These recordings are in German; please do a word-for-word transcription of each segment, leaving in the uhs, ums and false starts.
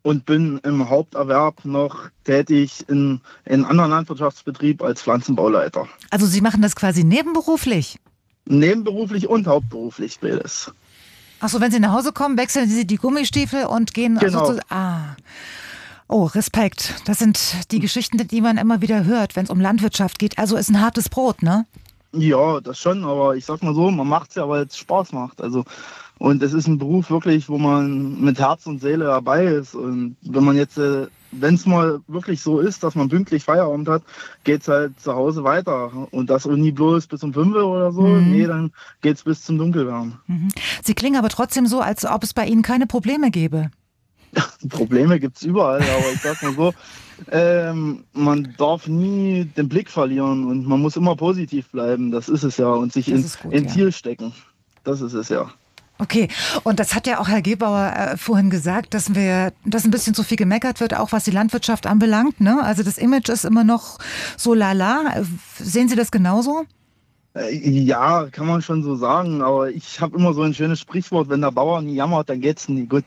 und bin im Haupterwerb noch tätig in, in einem anderen Landwirtschaftsbetrieb als Pflanzenbauleiter. Also Sie machen das quasi nebenberuflich? Nebenberuflich und hauptberuflich beides. Achso, wenn Sie nach Hause kommen, wechseln Sie die Gummistiefel und gehen... Genau. Also, ah. Oh, Respekt. Das sind die Geschichten, die man immer wieder hört, wenn es um Landwirtschaft geht. Also ist ein hartes Brot, ne? Ja, das schon, aber ich sag mal so, man macht es ja, weil es Spaß macht. Also, und es ist ein Beruf wirklich, wo man mit Herz und Seele dabei ist. Und wenn man jetzt, äh, wenn es mal wirklich so ist, dass man pünktlich Feierabend hat, geht's halt zu Hause weiter. Und das auch nie bloß bis um fünf oder so. Mhm. Nee, dann geht's bis zum Dunkelwerden. Mhm. Sie klingen aber trotzdem so, als ob es bei Ihnen keine Probleme gäbe. Probleme gibt's überall, aber ich sag mal so, ähm, man darf nie den Blick verlieren und man muss immer positiv bleiben, das ist es ja, und sich in, gut, in ja. Ziel stecken, das ist es ja. Okay, und das hat ja auch Herr Gebauer äh, vorhin gesagt, dass wir, dass ein bisschen zu viel gemeckert wird, auch was die Landwirtschaft anbelangt, ne? Also das Image ist immer noch so lala. Sehen Sie das genauso? Ja, kann man schon so sagen, aber ich habe immer so ein schönes Sprichwort, wenn der Bauer nie jammert, dann geht's nie gut.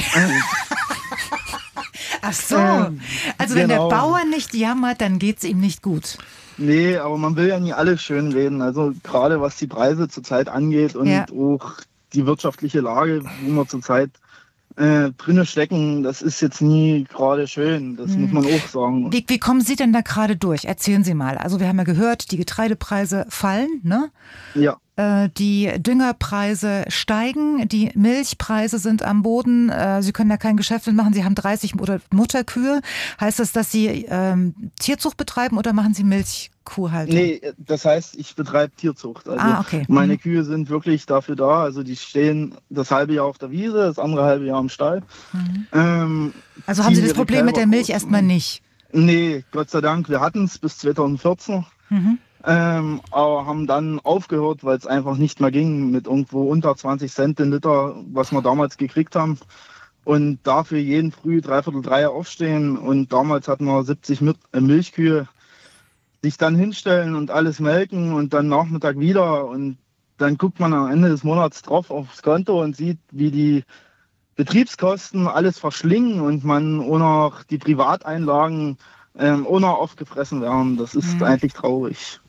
Ach so, also wenn genau. der Bauer nicht jammert, dann geht's ihm nicht gut. Nee, aber man will ja nie alles schön reden, also gerade was die Preise zurzeit angeht und ja. auch die wirtschaftliche Lage, wo wir zurzeit äh, drinne stecken, das ist jetzt nie gerade schön, das hm. muss man auch sagen. Wie, wie kommen Sie denn da gerade durch? Erzählen Sie mal. Also wir haben ja gehört, die Getreidepreise fallen, ne? Ja. Äh, die Düngerpreise steigen, die Milchpreise sind am Boden. Äh, Sie können da kein Geschäft mitmachen. Sie haben dreißig Mutterkühe. Heißt das, dass Sie ähm, Tierzucht betreiben oder machen Sie Milchkuhhaltung? Nee, das heißt, ich betreibe Tierzucht. Also ah, okay. meine mhm. Kühe sind wirklich dafür da. Also die stehen das halbe Jahr auf der Wiese, das andere halbe Jahr im Stall. Mhm. Ähm, also haben Sie das Problem mit der Milch erstmal nicht? Nee, Gott sei Dank. Wir hatten es bis zweitausendvierzehn. Mhm. Ähm, aber haben dann aufgehört, weil es einfach nicht mehr ging mit irgendwo unter zwanzig Cent den Liter, was wir damals gekriegt haben. Und dafür jeden Früh dreiviertel drei aufstehen. Und damals hatten wir siebzig Milchkühe, sich dann hinstellen und alles melken und dann Nachmittag wieder. Und dann guckt man am Ende des Monats drauf aufs Konto und sieht, wie die Betriebskosten alles verschlingen und man auch noch die Privateinlagen ähm, auch noch aufgefressen werden. Das ist mhm. eigentlich traurig.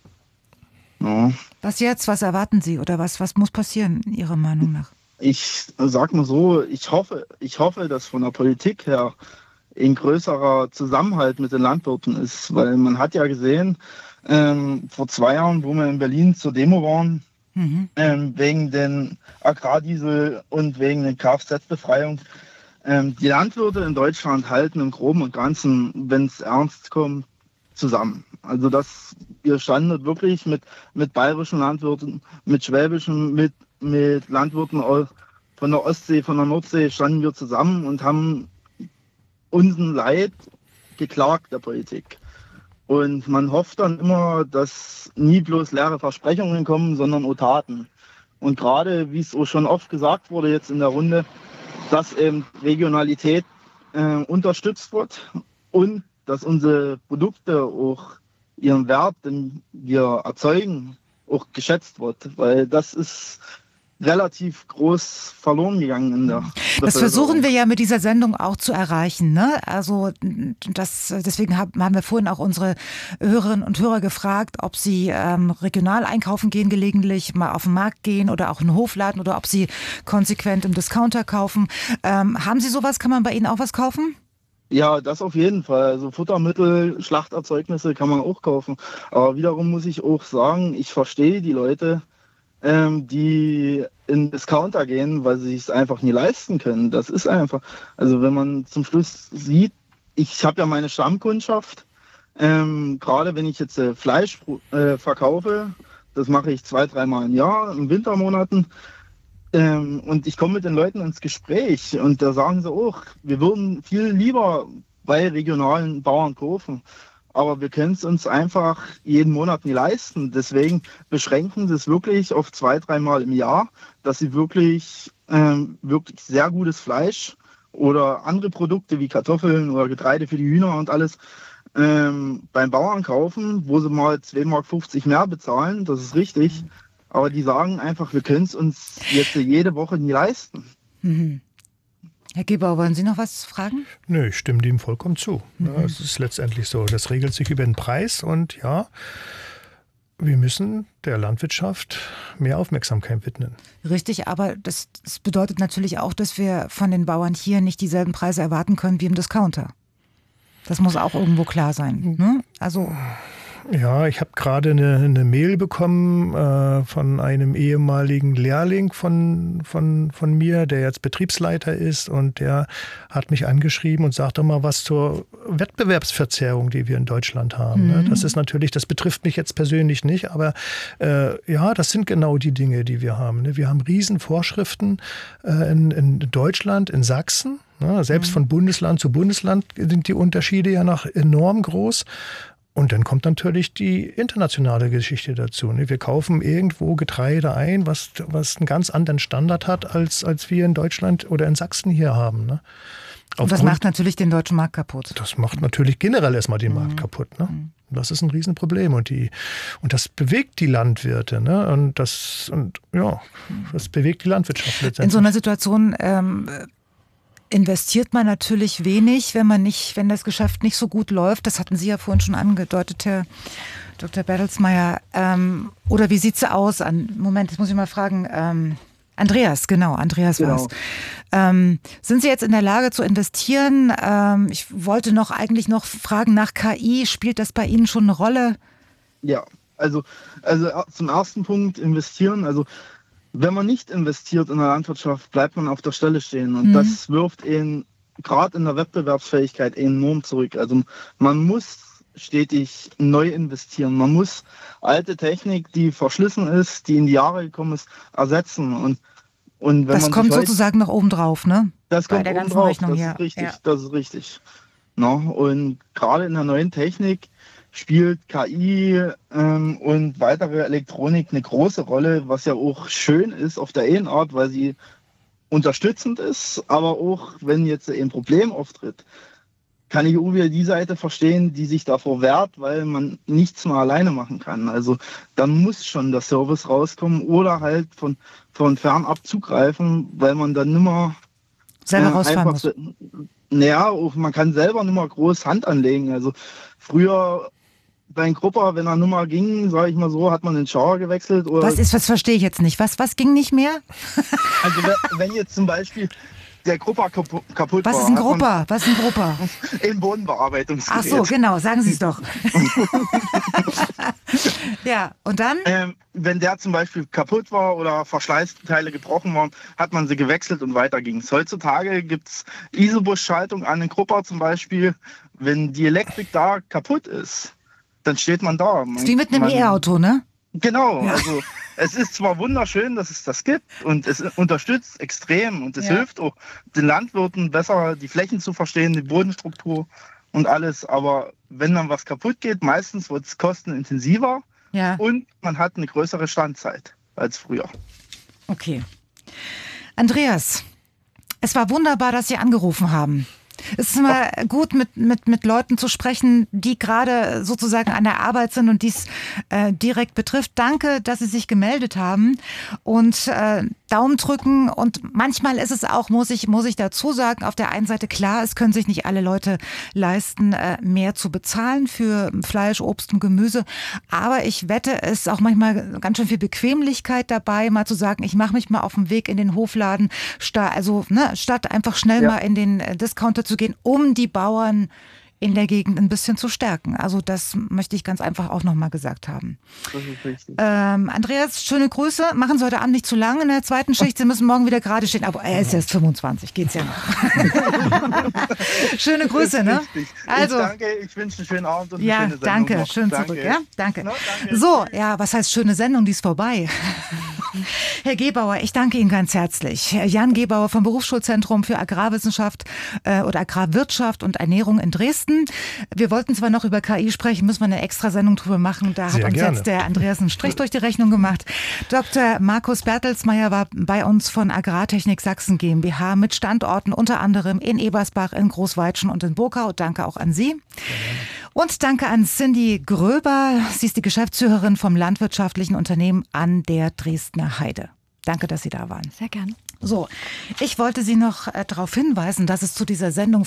Ja. Was jetzt? Was erwarten Sie oder was, was muss passieren, Ihrer Meinung nach? Ich sag mal so, ich hoffe, ich hoffe, dass von der Politik her ein größerer Zusammenhalt mit den Landwirten ist, weil man hat ja gesehen, ähm, vor zwei Jahren, wo wir in Berlin zur Demo waren, mhm. ähm, wegen den Agrardiesel und wegen der Kfz-Befreiung, ähm, die Landwirte in Deutschland halten im Groben und Ganzen, wenn es ernst kommt, zusammen. Also das, wir standen wirklich mit, mit bayerischen Landwirten, mit schwäbischen, mit, mit Landwirten von der Ostsee, von der Nordsee standen wir zusammen und haben unseren Leid geklagt der Politik. Und man hofft dann immer, dass nie bloß leere Versprechungen kommen, sondern auch Taten. Und gerade, wie es auch schon oft gesagt wurde jetzt in der Runde, dass eben Regionalität äh, unterstützt wird und dass unsere Produkte auch ihren Wert, den wir erzeugen, auch geschätzt wird. Weil das ist relativ groß verloren gegangen in der Das versuchen wir ja mit dieser Sendung auch zu erreichen, ne? Also das, deswegen haben, haben wir vorhin auch unsere Hörerinnen und Hörer gefragt, ob sie ähm, regional einkaufen gehen gelegentlich, mal auf den Markt gehen oder auch einen Hofladen oder ob sie konsequent im Discounter kaufen. Ähm, haben Sie sowas? Kann man bei Ihnen auch was kaufen? Ja, das auf jeden Fall. Also Futtermittel, Schlachterzeugnisse kann man auch kaufen. Aber wiederum muss ich auch sagen, ich verstehe die Leute, ähm, die in Discounter gehen, weil sie es einfach nie leisten können. Das ist einfach, also wenn man zum Schluss sieht, ich habe ja meine Stammkundschaft, ähm, gerade wenn ich jetzt äh, Fleisch äh, verkaufe, das mache ich zwei, dreimal im Jahr, in Wintermonaten, ähm, und ich komme mit den Leuten ins Gespräch und da sagen sie auch, wir würden viel lieber bei regionalen Bauern kaufen. Aber wir können es uns einfach jeden Monat nie leisten. Deswegen beschränken sie es wirklich auf zwei, dreimal im Jahr, dass sie wirklich, ähm, wirklich sehr gutes Fleisch oder andere Produkte wie Kartoffeln oder Getreide für die Hühner und alles ähm, beim Bauern kaufen, wo sie mal zwei Mark fünfzig mehr bezahlen. Das ist richtig. Aber die sagen einfach, wir können es uns jetzt jede Woche nie leisten. Mhm. Herr Gebauer, wollen Sie noch was fragen? Nö, ich stimme dem vollkommen zu. Mhm. Ja, es ist letztendlich so. Das regelt sich über den Preis und ja, wir müssen der Landwirtschaft mehr Aufmerksamkeit widmen. Richtig, aber das, das bedeutet natürlich auch, dass wir von den Bauern hier nicht dieselben Preise erwarten können wie im Discounter. Das muss auch irgendwo klar sein. Ne? Also Ja, ich habe gerade eine, eine Mail bekommen äh, von einem ehemaligen Lehrling von, von, von mir, der jetzt Betriebsleiter ist, und der hat mich angeschrieben und sagt doch mal was zur Wettbewerbsverzerrung, die wir in Deutschland haben. Mhm. Ne? Das ist natürlich, das betrifft mich jetzt persönlich nicht, aber äh, ja, das sind genau die Dinge, die wir haben. Ne? Wir haben Riesenvorschriften äh, in, in Deutschland, in Sachsen. Ne? Selbst mhm. von Bundesland zu Bundesland sind die Unterschiede ja noch enorm groß. Und dann kommt natürlich die internationale Geschichte dazu. Wir kaufen irgendwo Getreide ein, was, was einen ganz anderen Standard hat, als, als wir in Deutschland oder in Sachsen hier haben. Und das macht natürlich den deutschen Markt kaputt. Das macht natürlich generell erstmal den mhm. Markt kaputt. Ne? Das ist ein Riesenproblem. Und, die, und das bewegt die Landwirte. Ne? Und, das, und ja, das bewegt die Landwirtschaft letztendlich. In so einer Situation ähm, investiert man natürlich wenig, wenn man nicht, wenn das Geschäft nicht so gut läuft. Das hatten Sie ja vorhin schon angedeutet, Herr Doktor Bertelsmeier. Ähm, oder wie sieht es aus? An, Moment, jetzt muss ich mal fragen. Ähm, Andreas, genau, Andreas genau. war's. Ähm, sind Sie jetzt in der Lage zu investieren? Ähm, ich wollte noch eigentlich noch fragen nach K I. Spielt das bei Ihnen schon eine Rolle? Ja, also, also zum ersten Punkt investieren. Also wenn man nicht investiert in der Landwirtschaft, bleibt man auf der Stelle stehen. Und mhm. das wirft ihn gerade in der Wettbewerbsfähigkeit enorm zurück. Also man muss stetig neu investieren. Man muss alte Technik, die verschlissen ist, die in die Jahre gekommen ist, ersetzen. Und, und wenn das man kommt sozusagen noch oben drauf, ne? Das kommt Bei der oben ganzen drauf. Rechnung Das hier. ist richtig. Ja. Das ist richtig. No, und gerade in der neuen Technik spielt K I ähm, und weitere Elektronik eine große Rolle, was ja auch schön ist auf der einen Art, weil sie unterstützend ist, aber auch wenn jetzt ein Problem auftritt, kann ich auch wieder die Seite verstehen, die sich davor wehrt, weil man nichts mehr alleine machen kann. Also dann muss schon der Service rauskommen oder halt von, von fernab zugreifen, weil man dann nimmer selber äh, rausfahren einfach, muss. Naja, man kann selber nicht mehr groß Hand anlegen. Also früher bei Grupper, wenn er Nummer ging, sage ich mal so, hat man den Schauer gewechselt. Oder was ist, was verstehe ich jetzt nicht? Was, was ging nicht mehr? Also wenn jetzt zum Beispiel der Grupper kaputt, kaputt was war. Was ist ein Grupper? Was ist ein Grupper? Ein Bodenbearbeitungsgerät. Ach so, genau, sagen Sie es doch. Ja, und dann? Ähm, wenn der zum Beispiel kaputt war oder Verschleißteile gebrochen waren, hat man sie gewechselt und weiter ging's. Heutzutage gibt es Isobus-Schaltung an den Grupper zum Beispiel. Wenn die Elektrik da kaputt ist, dann steht man da. Man, das ist wie mit einem E-Auto, ne? Genau, ja. Also es ist zwar wunderschön, dass es das gibt und es unterstützt extrem und es ja. hilft auch den Landwirten besser die Flächen zu verstehen, die Bodenstruktur und alles, aber wenn dann was kaputt geht, meistens wird es kostenintensiver ja. und man hat eine größere Standzeit als früher. Okay. Andreas, es war wunderbar, dass Sie angerufen haben. Es ist immer gut, mit, mit, mit Leuten zu sprechen, die gerade sozusagen an der Arbeit sind und dies äh, direkt betrifft. Danke, dass Sie sich gemeldet haben und äh, Daumen drücken. Und manchmal ist es auch, muss ich, muss ich dazu sagen, auf der einen Seite klar, es können sich nicht alle Leute leisten, äh, mehr zu bezahlen für Fleisch, Obst und Gemüse. Aber ich wette, es ist auch manchmal ganz schön viel Bequemlichkeit dabei, mal zu sagen, ich mache mich mal auf den Weg in den Hofladen, sta- also ne, statt einfach schnell ja. mal in den Discounter zu gehen, um die Bauern in der Gegend ein bisschen zu stärken. Also das möchte ich ganz einfach auch nochmal gesagt haben. Das ist richtig. Ähm, Andreas, schöne Grüße. Machen Sie heute Abend nicht zu lang in der zweiten Schicht. Sie müssen morgen wieder gerade stehen. Aber er ist erst fünfundzwanzig, geht's ja noch. Schöne Grüße, ne? Also, ich danke, ich wünsche einen schönen Abend und eine ja, schöne Sendung danke, noch. schön Danke. zurück. Ja? Danke. No, danke. So, ja, was heißt schöne Sendung, die ist vorbei. Herr Gebauer, ich danke Ihnen ganz herzlich. Jan Gebauer vom Berufsschulzentrum für Agrarwissenschaft äh, oder Agrarwirtschaft und Ernährung in Dresden. Wir wollten zwar noch über K I sprechen, müssen wir eine extra Sendung drüber machen. Da Sehr hat uns gerne. jetzt der Andreas einen Strich durch die Rechnung gemacht. Doktor Markus Bertelsmeier war bei uns von Agrartechnik Sachsen GmbH mit Standorten unter anderem in Ebersbach, in Großweitschen und in Burkau. Danke auch an Sie. Und danke an Cindy Gröber. Sie ist die Geschäftsführerin vom landwirtschaftlichen Unternehmen an der Dresdner Heide. Danke, dass Sie da waren. Sehr gern. So, ich wollte Sie noch äh, darauf hinweisen, dass es zu dieser Sendung